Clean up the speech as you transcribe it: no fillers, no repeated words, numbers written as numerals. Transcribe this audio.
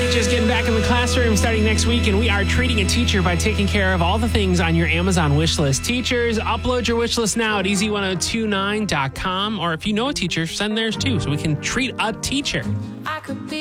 Just getting back in the classroom starting next week, and we are treating a teacher by taking care of all the things on your Amazon wish list. Teachers, upload your wish list now at easy1029.com, or if you know a teacher, send theirs too so we can treat a teacher. I could be